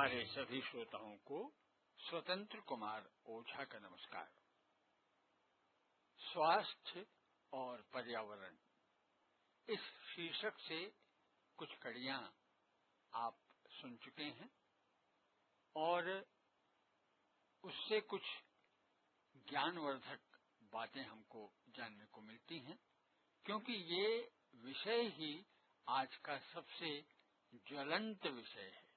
हमारे सभी श्रोताओं को स्वतंत्र कुमार ओझा का नमस्कार। स्वास्थ्य और पर्यावरण इस शीर्षक से कुछ कड़ियां आप सुन चुके हैं और उससे कुछ ज्ञानवर्धक बातें हमको जानने को मिलती हैं, क्योंकि ये विषय ही आज का सबसे ज्वलंत विषय है।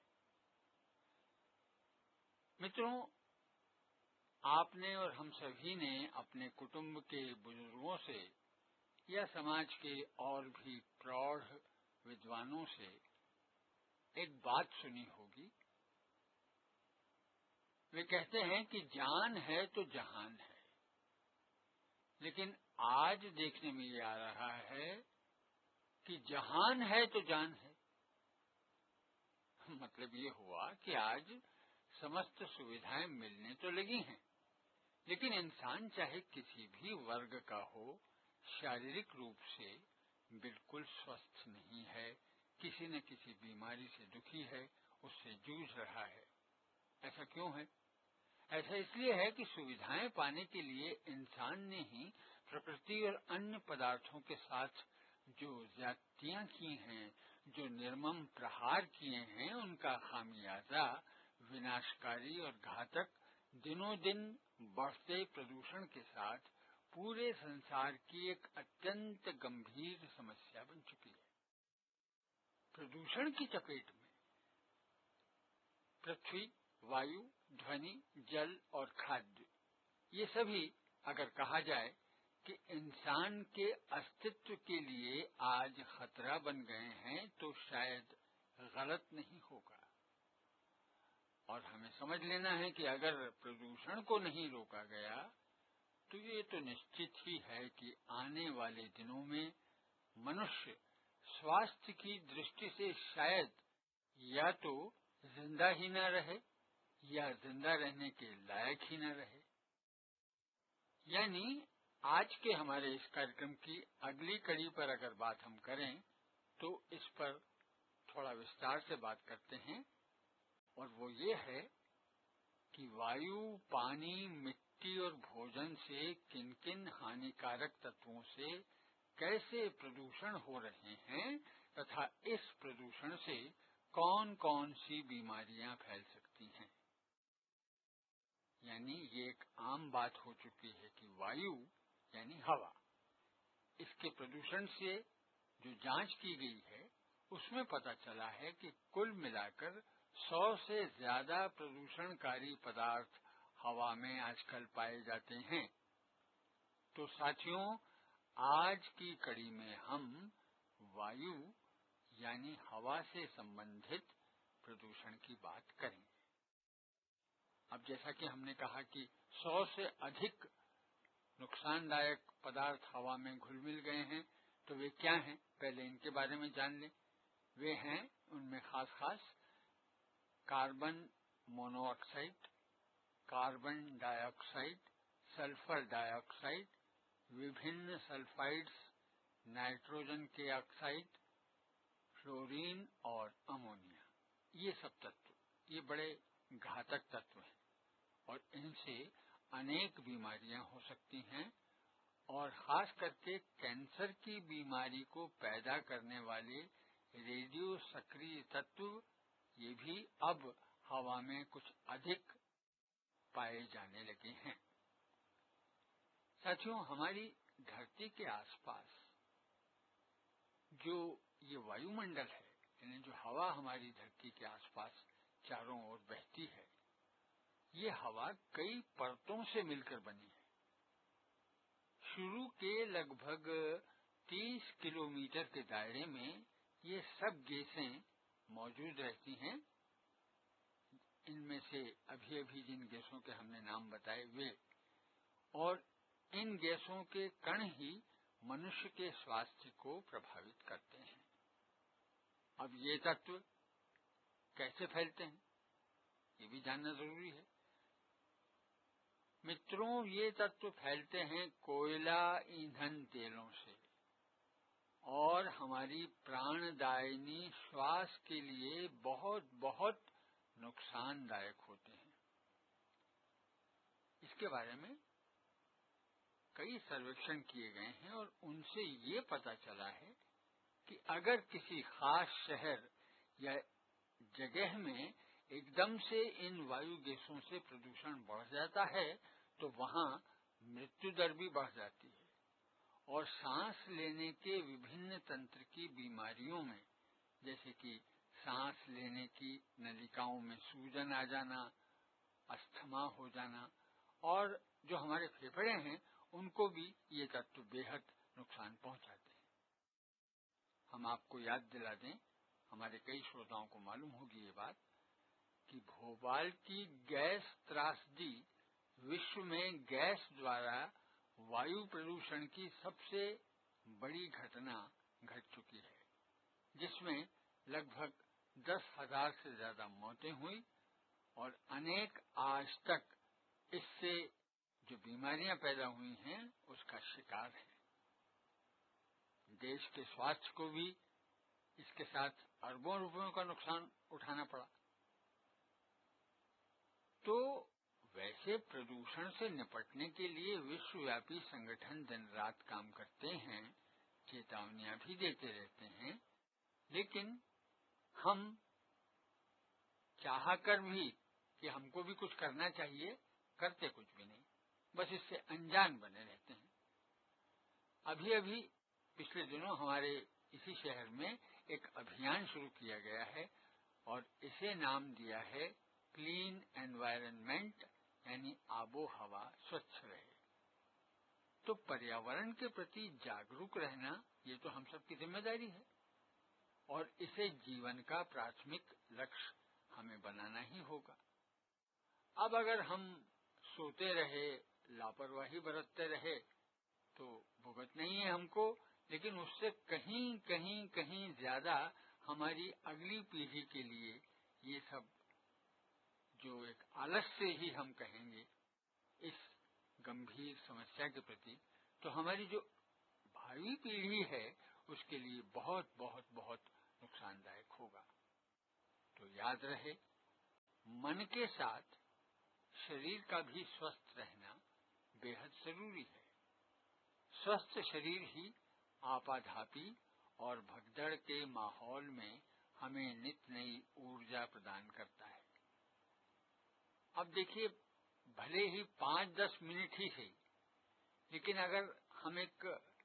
मित्रों, आपने और हम सभी ने अपने कुटुंब के बुजुर्गों से या समाज के और भी प्रौढ़ विद्वानों से एक बात सुनी होगी। वे कहते हैं कि जान है तो जहान है, लेकिन आज देखने में ये आ रहा है कि जहान है तो जान है। मतलब ये हुआ कि आज समस्त सुविधाएं मिलने तो लगी हैं, लेकिन इंसान चाहे किसी भी वर्ग का हो, शारीरिक रूप से बिल्कुल स्वस्थ नहीं है, किसी न किसी बीमारी से दुखी है, उससे जूझ रहा है। ऐसा क्यों है? ऐसा इसलिए है कि सुविधाएं पाने के लिए इंसान ने ही प्रकृति और अन्य पदार्थों के साथ जो ज्यादतियां की हैं, जो निर्मम प्रहार किए हैं, उनका खामियाजा विनाशकारी और घातक दिनों दिन बढ़ते प्रदूषण के साथ पूरे संसार की एक अत्यंत गंभीर समस्या बन चुकी है। प्रदूषण की चपेट में पृथ्वी, वायु, ध्वनि, जल और खाद्य, ये सभी अगर कहा जाए कि इंसान के अस्तित्व के लिए आज खतरा बन गए हैं, तो शायद गलत नहीं होगा। और हमें समझ लेना है कि अगर प्रदूषण को नहीं रोका गया तो ये तो निश्चित ही है कि आने वाले दिनों में मनुष्य स्वास्थ्य की दृष्टि से शायद या तो जिंदा ही न रहे या जिंदा रहने के लायक ही न रहे। यानी आज के हमारे इस कार्यक्रम की अगली कड़ी पर अगर बात हम करें तो इस पर थोड़ा विस्तार से बात करते हैं, और वो ये है कि वायु, पानी, मिट्टी और भोजन से किन किन हानिकारक तत्वों से कैसे प्रदूषण हो रहे हैं तथा इस प्रदूषण से कौन कौन सी बीमारियां फैल सकती हैं। यानी ये एक आम बात हो चुकी है कि वायु यानी हवा, इसके प्रदूषण से जो जांच की गई है उसमें पता चला है कि कुल मिलाकर 100 से ज्यादा प्रदूषणकारी पदार्थ हवा में आजकल पाए जाते हैं। तो साथियों, आज की कड़ी में हम वायु यानी हवा से संबंधित प्रदूषण की बात करेंगे। अब जैसा कि हमने कहा कि 100 से अधिक नुकसानदायक पदार्थ हवा में घुल मिल गए हैं, तो वे क्या हैं? पहले इनके बारे में जान लें। वे हैं, उनमें खास carbon monoxide, carbon dioxide, sulphur dioxide, विभिन्न सल्फाइड्स, नाइट्रोजन के ऑक्साइड, फ्लोरीन और अमोनिया। ये सब तत्व ये बड़े घातक तत्व हैं और इनसे अनेक बीमारियां हो सकती हैं, और खास करके कैंसर की बीमारी को पैदा करने वाले रेडियो सक्रिय तत्व ये भी अब हवा में कुछ अधिक पाए जाने लगे हैं। साथियों, हमारी धरती के आसपास जो ये वायुमंडल है, यानी जो हवा हमारी धरती के आसपास चारों ओर बहती है, ये हवा कई परतों से मिलकर बनी है। शुरू के लगभग 30 किलोमीटर के दायरे में ये सब गैसें मौजूद रहती हैं। इनमें से अभी जिन गैसों के हमने नाम बताए वे, और इन गैसों के कण ही मनुष्य के स्वास्थ्य को प्रभावित करते हैं। अब ये तत्व कैसे फैलते हैं, ये भी जानना जरूरी है। मित्रों, ये तत्व फैलते हैं कोयला ईंधन तेलों से, और हमारी प्राणदायिनी श्वास के लिए बहुत बहुत नुकसानदायक होते हैं। इसके बारे में कई सर्वेक्षण किए गए हैं और उनसे ये पता चला है कि अगर किसी खास शहर या जगह में एकदम से इन वायु गैसों से प्रदूषण बढ़ जाता है तो वहां मृत्यु दर भी बढ़ जाती है और सांस लेने के विभिन्न तंत्र की बीमारियों में, जैसे कि सांस लेने की नलिकाओं में सूजन आ जाना, अस्थमा हो जाना और जो हमारे फेफड़े हैं उनको भी ये तत्व बेहद नुकसान पहुंचाते हैं। हम आपको याद दिला दें, हमारे कई श्रोताओं को मालूम होगी ये बात, कि भोपाल की गैस त्रासदी विश्व में गैस द्वारा वायु प्रदूषण की सबसे बड़ी घटना घट चुकी है, जिसमें लगभग 10,000 से ज्यादा मौतें हुई और अनेक आज तक इससे जो बीमारियां पैदा हुई हैं उसका शिकार हैं। देश के स्वास्थ्य को भी इसके साथ अरबों रुपयों का नुकसान उठाना पड़ा। तो वैसे प्रदूषण से निपटने के लिए विश्वव्यापी संगठन दिन रात काम करते हैं, चेतावनियां भी देते रहते हैं, लेकिन हम चाहकर भी कि हमको भी कुछ करना चाहिए, करते कुछ भी नहीं, बस इससे अनजान बने रहते हैं। अभी अभी पिछले दिनों हमारे इसी शहर में एक अभियान शुरू किया गया है और इसे नाम दिया है क्लीन एनवायरनमेंट, यानी आबो हवा स्वच्छ रहे। तो पर्यावरण के प्रति जागरूक रहना ये तो हम सबकी जिम्मेदारी है और इसे जीवन का प्राथमिक लक्ष्य हमें बनाना ही होगा। अब अगर हम सोते रहे, लापरवाही बरतते रहे तो भुगत नहीं है हमको, लेकिन उससे कहीं ज्यादा हमारी अगली पीढ़ी के लिए ये सब जो एक आलस्य ही हम कहेंगे इस गंभीर समस्या के प्रति, तो हमारी जो भावी पीढ़ी है उसके लिए बहुत बहुत बहुत नुकसानदायक होगा। तो याद रहे, मन के साथ शरीर का भी स्वस्थ रहना बेहद जरूरी है। स्वस्थ शरीर ही आपाधापी और भगदड़ के माहौल में हमें नित नई ऊर्जा प्रदान करता है। अब देखिए, भले ही 5-10 मिनट ही सही, लेकिन अगर हम एक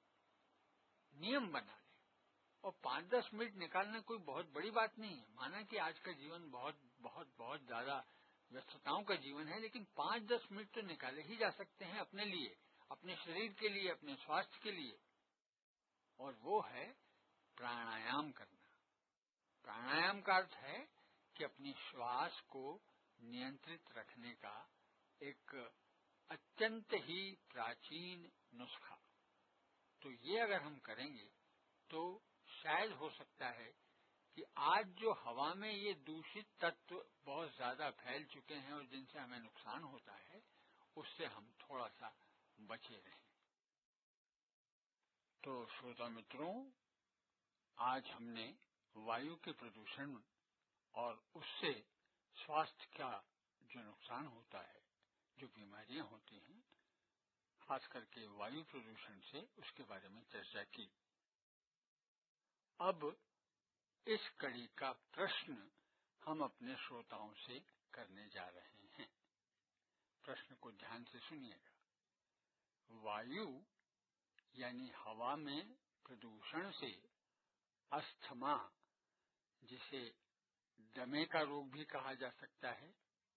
नियम बना लें और 5-10 मिनट निकालना कोई बहुत बड़ी बात नहीं है। माना कि आज का जीवन बहुत ज्यादा व्यस्तताओं का जीवन है, लेकिन 5-10 मिनट तो निकाले ही जा सकते हैं अपने लिए, अपने शरीर के लिए, अपने स्वास्थ्य के लिए, और वो है प्राणायाम करना। प्राणायाम का अर्थ है कि अपनी श्वास को नियंत्रित रखने का एक अत्यंत ही प्राचीन नुस्खा। तो ये अगर हम करेंगे तो शायद हो सकता है कि आज जो हवा में ये दूषित तत्व बहुत ज्यादा फैल चुके हैं और जिनसे हमें नुकसान होता है, उससे हम थोड़ा सा बचे रहें। तो श्रोता मित्रों, आज हमने वायु के प्रदूषण और उससे स्वास्थ्य का जो नुकसान होता है, जो बीमारियां होती हैं, खास करके वायु प्रदूषण से, उसके बारे में चर्चा की। अब इस कड़ी का प्रश्न हम अपने श्रोताओं से करने जा रहे हैं। प्रश्न को ध्यान से सुनिएगा। वायु यानी हवा में प्रदूषण से अस्थमा, जिसे दमे का रोग भी कहा जा सकता है,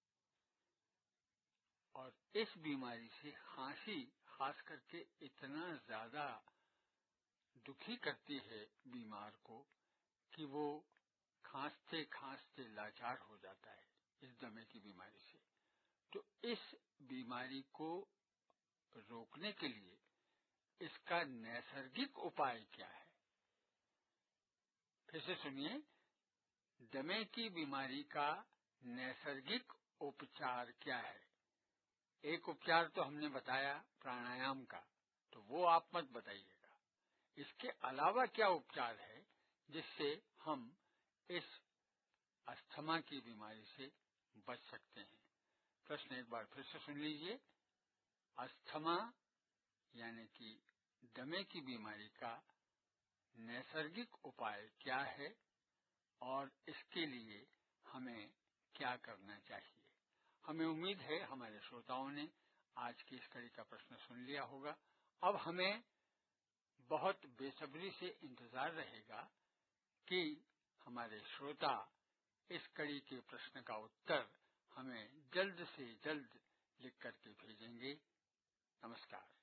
और इस बीमारी से खांसी खास करके इतना ज्यादा दुखी करती है बीमार को कि वो खांसते खांसते लाचार हो जाता है इस दमे की बीमारी से। तो इस बीमारी को रोकने के लिए इसका नैसर्गिक उपाय क्या है? फिर से सुनिए, दमे की बीमारी का नैसर्गिक उपचार क्या है? एक उपचार तो हमने बताया प्राणायाम का, तो वो आप मत बताइएगा। इसके अलावा क्या उपचार है जिससे हम इस अस्थमा की बीमारी से बच सकते हैं। प्रश्न एक बार फिर से सुन लीजिए। अस्थमा यानी कि दमे की बीमारी का नैसर्गिक उपाय क्या है और इसके लिए हमें क्या करना चाहिए। हमें उम्मीद है हमारे श्रोताओं ने आज की इस कड़ी का प्रश्न सुन लिया होगा। अब हमें बहुत बेसब्री से इंतजार रहेगा कि हमारे श्रोता इस कड़ी के प्रश्न का उत्तर हमें जल्द से जल्द लिख करके भेजेंगे। नमस्कार।